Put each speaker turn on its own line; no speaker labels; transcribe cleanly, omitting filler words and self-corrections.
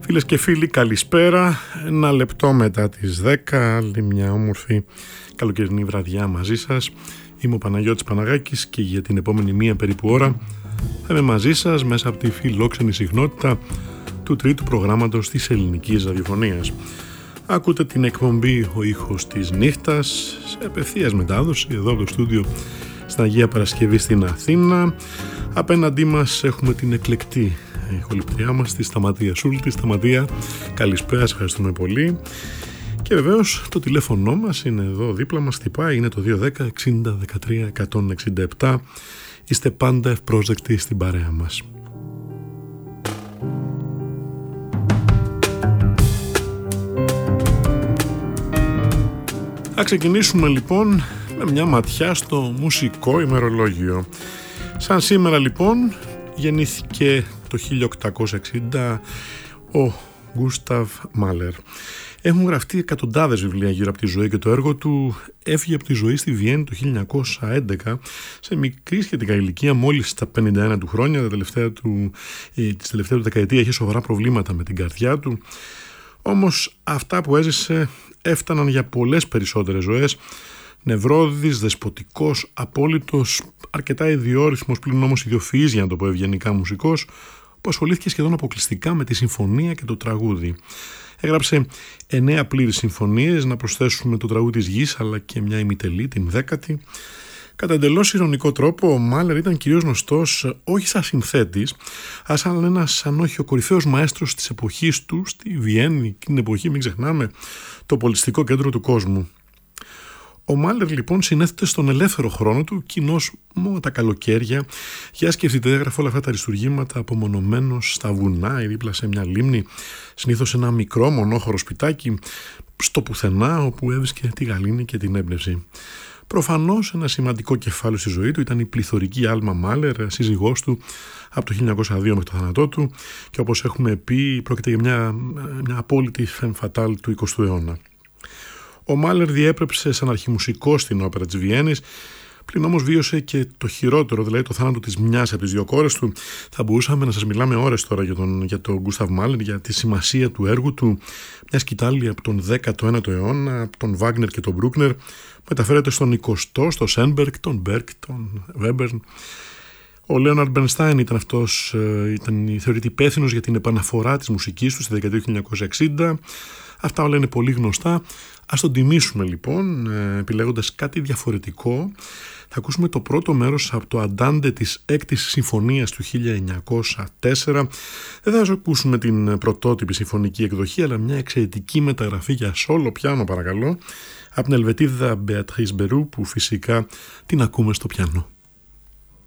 Φίλες και φίλοι, καλησπέρα. Ένα λεπτό μετά τις 10, άλλη μια όμορφη καλοκαιρινή βραδιά μαζί σας. Είμαι ο Παναγιώτης Παναγάκης και για την επόμενη μία περίπου ώρα θα είμαι μαζί σας μέσα από τη φιλόξενη συχνότητα του τρίτου προγράμματος της ελληνικής ραδιοφωνίας. Ακούτε την εκπομπή «Ο ήχος της νύχτας» σε απευθείας μετάδοση εδώ από το στούντιο στην Αγία Παρασκευή στην Αθήνα. Απέναντί μας έχουμε την εκλεκτή ηχοληπτριά μας, τη Σταματία Σούλτη. Σταματία, καλησπέρα, σας ευχαριστούμε πολύ. Και βεβαίως το τηλέφωνο μας είναι εδώ δίπλα μας, χτυπάει, είναι το 210 60 13 167. Είστε πάντα ευπρόσδεκτοι στην παρέα μας. Θα ξεκινήσουμε λοιπόν με μια ματιά στο μουσικό ημερολόγιο. Σαν σήμερα λοιπόν γεννήθηκε το 1860 ο Γκούσταβ Μάλερ. Έχουν γραφτεί εκατοντάδες βιβλία γύρω από τη ζωή και το έργο του. Έφυγε από τη ζωή στη Βιέννη το 1911 σε μικρή σχετικά ηλικία, μόλις στα 51 του χρόνια. Τη τελευταία του δεκαετία είχε σοβαρά προβλήματα με την καρδιά του. Όμως αυτά που έζησε έφταναν για πολλές περισσότερες ζωές. Νευρώδης, δεσποτικός, απόλυτος, αρκετά ιδιόρυθμος, πλην όμως ιδιοφυής, για να το πω ευγενικά, μουσικός, που ασχολήθηκε σχεδόν αποκλειστικά με τη συμφωνία και το τραγούδι. Έγραψε 9 πλήρες συμφωνίες, να προσθέσουμε το τραγούδι της Γης, αλλά και μια ημιτελή, την 10η. Κατά εντελώς ειρωνικό τρόπο, ο Μάλερ ήταν κυρίως γνωστός όχι σαν συνθέτης, αλλά σαν ένας, αν όχι ο κορυφαίος μαέστρος της εποχής του, στη Βιέννη, την εποχή, μην ξεχνάμε, το πολιτιστικό κέντρο του κόσμου. Ο Μάλερ λοιπόν συνέθετε στον ελεύθερο χρόνο του, κοινώς μόνο τα καλοκαίρια. Για σκεφτείτε, έγραφε όλα αυτά τα αριστουργήματα απομονωμένος στα βουνά ή δίπλα σε μια λίμνη, συνήθως ένα μικρό μονόχωρο σπιτάκι, στο πουθενά, όπου έβρισκε τη γαλήνη και την έμπνευση. Προφανώς ένα σημαντικό κεφάλαιο στη ζωή του ήταν η πληθωρική Άλμα Μάλερ, σύζυγός του από το 1902 μέχρι το θάνατό του, και όπως έχουμε πει πρόκειται για μια απόλυτη femme fatale του 20ου αιώνα. Ο Μάλερ διέπρεψε σαν αρχιμουσικός στην όπερα της Βιέννης, πλην όμως βίωσε και το χειρότερο, δηλαδή το θάνατο της μιας από τις δύο κόρες του. Θα μπορούσαμε να σας μιλάμε ώρες τώρα για τον Γκούσταβ Μάλερ, για τη σημασία του έργου του. Μια σκητάλη από τον 19ο αιώνα, από τον Βάγνερ και τον Μπρούκνερ, μεταφέρεται στον 20ο, στο Σένμπεργκ, τον Μπέρκ, τον Βέμπερν. Ο Λέοναρντ Μπερνστάιν θεωρείται υπεύθυνος για την επαναφορά της μουσικής του στη δεκαετία του 1960. Αυτά όλα είναι πολύ γνωστά. Ας τον τιμήσουμε λοιπόν, επιλέγοντας κάτι διαφορετικό. Θα ακούσουμε το πρώτο μέρος από το Αντάντε της 6ης Συμφωνίας του 1904. Δεν θα ακούσουμε την πρωτότυπη συμφωνική εκδοχή, αλλά μια εξαιρετική μεταγραφή για σόλο πιάνο, παρακαλώ, από την Ελβετίδα Μπεατρίς Μπερού, που φυσικά την ακούμε στο πιάνο.